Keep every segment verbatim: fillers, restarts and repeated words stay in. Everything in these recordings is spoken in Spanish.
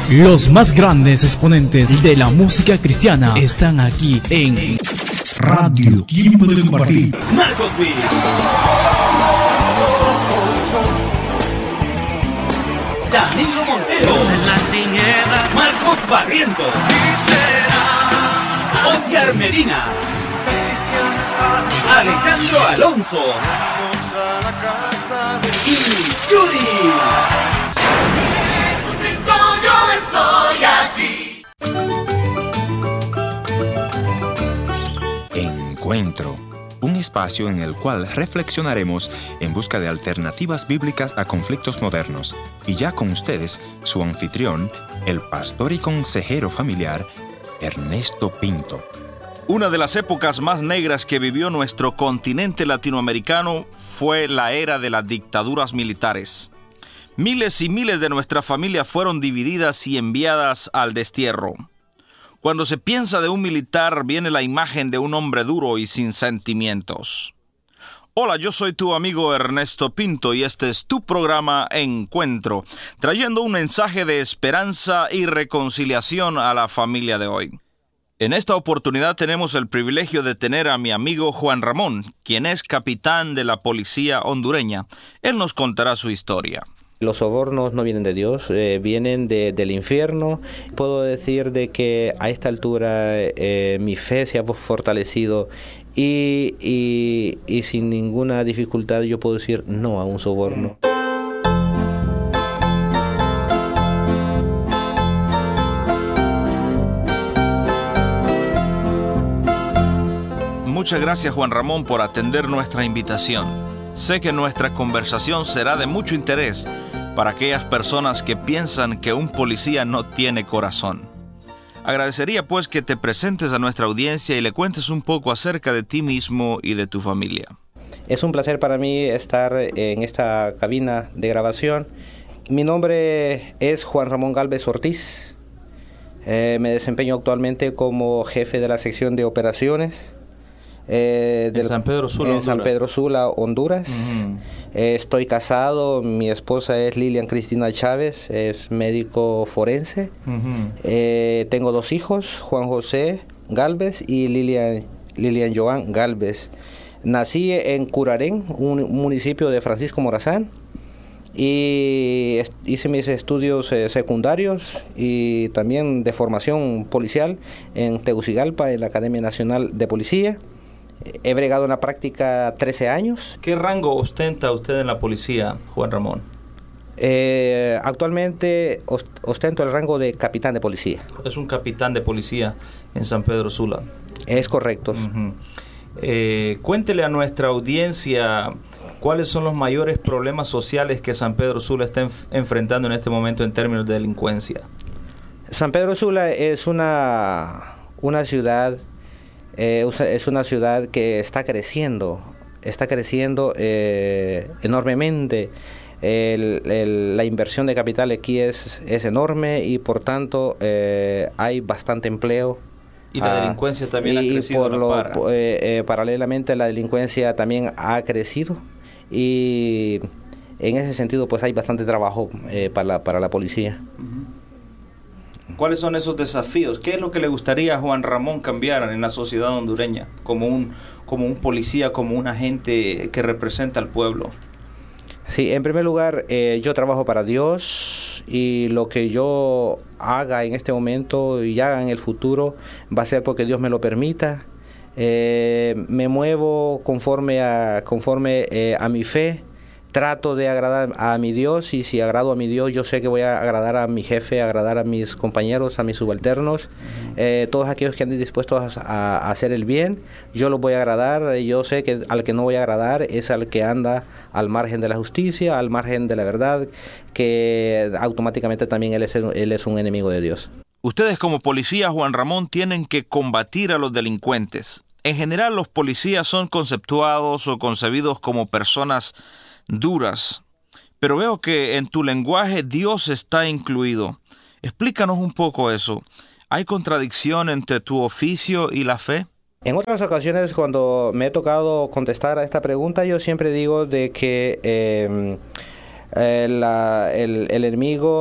Los más grandes exponentes de la música cristiana están aquí en Radio Tiempo de Compartir. Marcos Witt. Danilo Montero. En la tiniebla. Marcos Barrientos. Oscar Medina. Alejandro Alonso. Y Yuri. Jesucristo, yo estoy aquí. Encuentro, un espacio en el cual reflexionaremos en busca de alternativas bíblicas a conflictos modernos. Y ya con ustedes, su anfitrión, el pastor y consejero familiar, Ernesto Pinto. Una de las épocas más negras que vivió nuestro continente latinoamericano fue la era de las dictaduras militares. Miles y miles de nuestras familias fueron divididas y enviadas al destierro. Cuando se piensa de un militar, viene la imagen de un hombre duro y sin sentimientos. Hola, yo soy tu amigo Ernesto Pinto y este es tu programa Encuentro, trayendo un mensaje de esperanza y reconciliación a la familia de hoy. En esta oportunidad tenemos el privilegio de tener a mi amigo Juan Ramón, quien es capitán de la policía hondureña. Él nos contará su historia. Los sobornos no vienen de Dios, eh, vienen de, del infierno. Puedo decir de que a esta altura eh, mi fe se ha fortalecido y, y, y sin ninguna dificultad yo puedo decir no a un soborno. Muchas gracias, Juan Ramón, por atender nuestra invitación. Sé que nuestra conversación será de mucho interés para aquellas personas que piensan que un policía no tiene corazón. Agradecería pues que te presentes a nuestra audiencia y le cuentes un poco acerca de ti mismo y de tu familia. Es un placer para mí estar en esta cabina de grabación. Mi nombre es Juan Ramón Galvez Ortiz. Eh, me desempeño actualmente como jefe de la sección de operaciones. Eh, del, en San Pedro Sula, en Honduras. San Pedro Sula, Honduras. Uh-huh. Eh, estoy casado, mi esposa es Lilian Cristina Chávez, es médico forense. Uh-huh. Eh, tengo dos hijos, Juan José Galvez y Lilian, Lilian Joan Galvez. Nací en Curarén, un, un municipio de Francisco Morazán, y hice mis estudios eh, secundarios y también de formación policial en Tegucigalpa, en la Academia Nacional de Policía. He bregado en la práctica trece años. ¿Qué rango ostenta usted en la policía, Juan Ramón? Eh, actualmente ostento el rango de capitán de policía. Es un capitán de policía en San Pedro Sula. Es correcto. Uh-huh. Eh, cuéntele a nuestra audiencia cuáles son los mayores problemas sociales que San Pedro Sula está enf- enfrentando en este momento en términos de delincuencia. San Pedro Sula es una, una ciudad Eh, es una ciudad que está creciendo, está creciendo eh, enormemente. El, el, la inversión de capital aquí es, es enorme y por tanto eh, hay bastante empleo. Y la ah, delincuencia también y, ha crecido. Por lo, par. eh, eh, paralelamente la delincuencia también ha crecido y en ese sentido pues hay bastante trabajo eh, para, la, para la policía. Uh-huh. ¿Cuáles son esos desafíos? ¿Qué es lo que le gustaría a Juan Ramón cambiar en la sociedad hondureña como un, como un policía, como un agente que representa al pueblo? Sí, en primer lugar, eh, yo trabajo para Dios y lo que yo haga en este momento y haga en el futuro va a ser porque Dios me lo permita. Eh, me muevo conforme a, conforme, eh, a mi fe. Trato de agradar a mi Dios y si agrado a mi Dios yo sé que voy a agradar a mi jefe, agradar a mis compañeros, a mis subalternos, uh-huh. eh, todos aquellos que anden dispuestos a, a hacer el bien, yo los voy a agradar. Yo sé que al que no voy a agradar es al que anda al margen de la justicia, al margen de la verdad, que automáticamente también él es, él es un enemigo de Dios. Ustedes como policía, Juan Ramón, tienen que combatir a los delincuentes. En general los policías son conceptuados o concebidos como personas duras, pero veo que en tu lenguaje Dios está incluido. Explícanos un poco eso. ¿Hay contradicción entre tu oficio y la fe? En otras ocasiones, cuando me he tocado contestar a esta pregunta, yo siempre digo de que eh, eh, la, el, el enemigo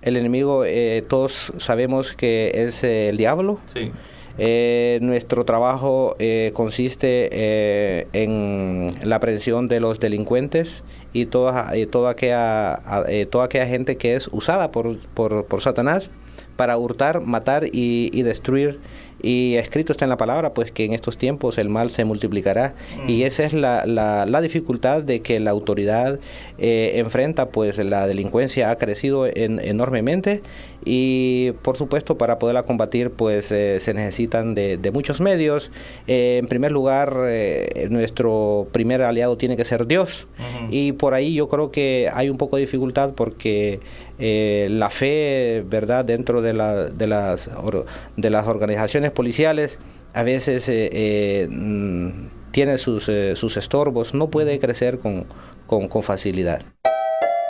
El enemigo, eh, todos sabemos que es eh, el diablo. Sí. Eh, nuestro trabajo eh, consiste eh, en la aprehensión de los delincuentes y toda, eh, toda, aquella, eh, toda aquella gente que es usada por, por, por Satanás para hurtar, matar y, y destruir. Y escrito está en la palabra, pues que en estos tiempos el mal se multiplicará. Mm. Y esa es la, la, la dificultad de que la autoridad eh, enfrenta, pues la delincuencia ha crecido en, enormemente y por supuesto para poderla combatir pues eh, se necesitan de, de muchos medios. Eh, en primer lugar, eh, nuestro primer aliado tiene que ser Dios. Uh-huh. Y por ahí yo creo que hay un poco de dificultad porque eh, la fe, ¿verdad?, dentro de, la, de, las, de las organizaciones policiales a veces eh, eh, tiene sus, eh, sus estorbos, no puede crecer con, con, con facilidad.